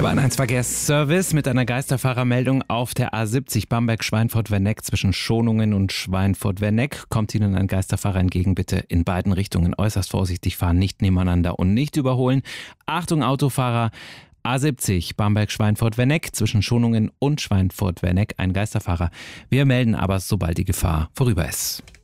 Der Bahn1-Verkehrsservice mit einer Geisterfahrermeldung auf der A70 Bamberg-Schweinfurt-Werneck zwischen Schonungen und Schweinfurt-Werneck. Kommt Ihnen ein Geisterfahrer entgegen, bitte in beiden Richtungen äußerst vorsichtig fahren, nicht nebeneinander und nicht überholen. Achtung Autofahrer, A70 Bamberg-Schweinfurt-Werneck zwischen Schonungen und Schweinfurt-Werneck ein Geisterfahrer. Wir melden aber, sobald die Gefahr vorüber ist.